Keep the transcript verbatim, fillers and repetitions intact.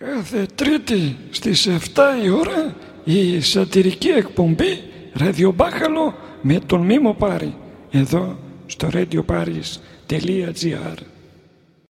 Κάθε Τρίτη στις εφτά η ώρα η σατυρική εκπομπή Ραδιομπάχαλο με τον Μίμο Πάρη, εδώ στο radioparis.gr.